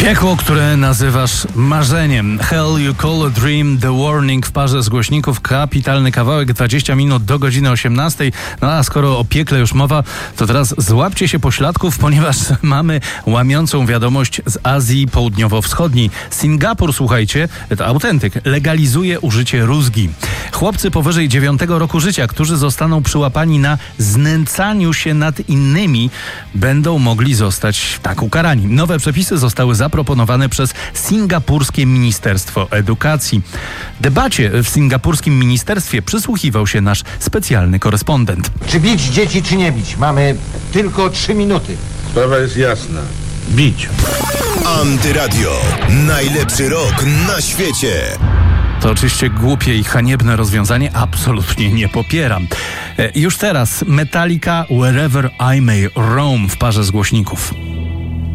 Piekło, które nazywasz marzeniem. Hell You Call a Dream, The Warning w parze z głośników. Kapitalny kawałek, 20 minut do godziny 18. No a skoro o piekle już mowa, to teraz złapcie się pośladków, ponieważ mamy łamiącą wiadomość z Azji Południowo-Wschodniej. Singapur, słuchajcie, to autentyk, legalizuje użycie rózgi. Chłopcy powyżej 9 roku życia, którzy zostaną przyłapani na znęcaniu się nad innymi, będą mogli zostać tak ukarani. Nowe przepisy zostały zaproponowane przez singapurskie Ministerstwo Edukacji. Debacie w singapurskim ministerstwie przysłuchiwał się nasz specjalny korespondent. Czy bić dzieci, czy nie bić? Mamy tylko 3 minuty. Sprawa jest jasna. Bić. Antyradio. Najlepszy rok na świecie. To oczywiście głupie i haniebne rozwiązanie, absolutnie nie popieram. Już teraz Metallica Wherever I May Roam w parze z głośników.